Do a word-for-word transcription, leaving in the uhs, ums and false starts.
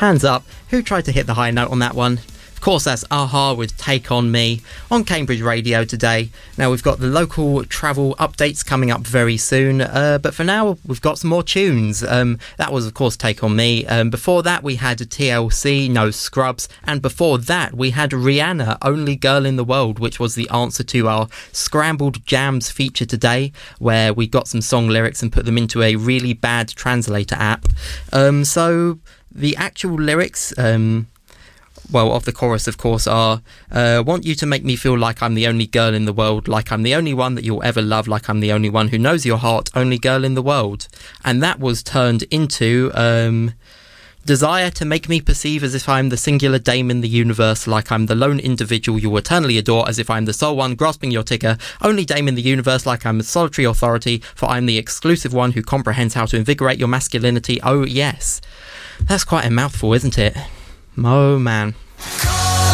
Hands up, who tried to hit the high note on that one? Of course, that's a-ha with Take On Me on Cambridge Radio today. Now, we've got the local travel updates coming up very soon, uh, but for now, we've got some more tunes. Um, that was, of course, Take On Me. Um, before that, we had T L C, No Scrubs, and before that, we had Rihanna, Only Girl in the World, which was the answer to our Scrambled Jams feature today, where we got some song lyrics and put them into a really bad translator app. Um, so, the actual lyrics... Um, well, of the chorus, of course, are uh, want you to make me feel like I'm the only girl in the world, like I'm the only one that you'll ever love, like I'm the only one who knows your heart, only girl in the world. And that was turned into um, desire to make me perceive as if I'm the singular dame in the universe, like I'm the lone individual you eternally adore, as if I'm the sole one grasping your ticker, only dame in the universe, like I'm a solitary authority, for I'm the exclusive one who comprehends how to invigorate your masculinity. Oh, yes. That's quite a mouthful, isn't it? Oh, man.